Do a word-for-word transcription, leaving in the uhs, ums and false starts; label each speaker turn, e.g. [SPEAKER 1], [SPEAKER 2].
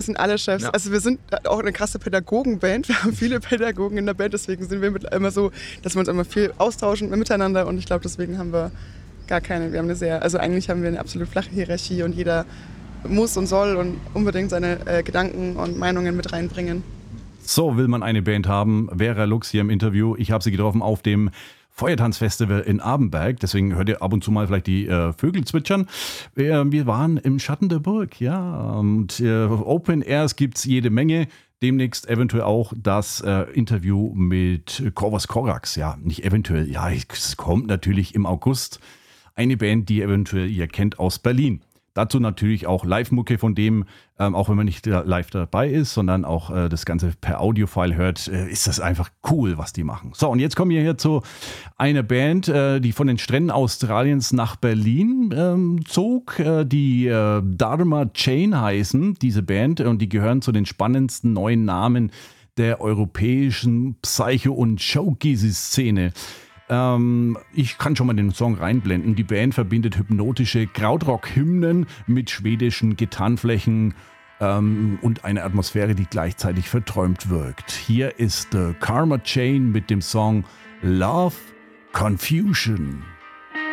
[SPEAKER 1] sind alle Chefs. Ja. Also wir sind auch eine krasse Pädagogenband. Wir haben viele Pädagogen in der Band, deswegen sind wir immer so, dass wir uns immer viel austauschen miteinander und ich glaube, deswegen haben wir gar keine, wir haben eine sehr, also eigentlich haben wir eine absolut flache Hierarchie und jeder muss und soll und unbedingt seine äh, Gedanken und Meinungen mit reinbringen.
[SPEAKER 2] So will man eine Band haben. Vera Lux hier im Interview. Ich habe sie getroffen auf dem Feuertanzfestival in Abenberg. Deswegen hört ihr ab und zu mal vielleicht die äh, Vögel zwitschern. Wir, wir waren im Schatten der Burg, ja. Und äh, Open Airs gibt es jede Menge. Demnächst eventuell auch das äh, Interview mit Corvus Corax. Ja, nicht eventuell. Ja, es kommt natürlich im August. Eine Band, die eventuell ihr kennt aus Berlin. Dazu natürlich auch Live-Mucke von dem, ähm, auch wenn man nicht live dabei ist, sondern auch äh, das Ganze per Audio-File hört, äh, ist das einfach cool, was die machen. So, und jetzt kommen wir hier zu einer Band, äh, die von den Stränden Australiens nach Berlin ähm, zog, äh, die äh, Dharma Chain heißen, diese Band, und die gehören zu den spannendsten neuen Namen der europäischen Psycho- und Showgeezy-Szene. Ähm, ich kann schon mal den Song reinblenden. Die Band verbindet hypnotische Krautrock-Hymnen mit schwedischen Gitarrenflächen ähm, und eine Atmosphäre, die gleichzeitig verträumt wirkt. Hier ist The Karma Chain mit dem Song Love Confusion.